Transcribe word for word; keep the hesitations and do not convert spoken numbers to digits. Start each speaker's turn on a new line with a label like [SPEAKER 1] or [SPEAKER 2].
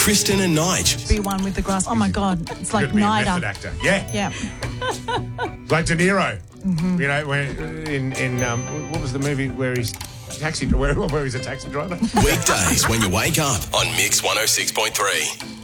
[SPEAKER 1] Kristen and Nige.
[SPEAKER 2] Be one with the grass. Oh, my God. It's like
[SPEAKER 3] Good to be a method
[SPEAKER 2] Nida.
[SPEAKER 3] actor. Yeah.
[SPEAKER 2] Yeah.
[SPEAKER 3] Like De Niro. Mm-hmm. You know, when in, in um, what was the movie where he's taxi, where, where he's a taxi driver?
[SPEAKER 1] Weekdays when you wake up on Mix one oh six point three.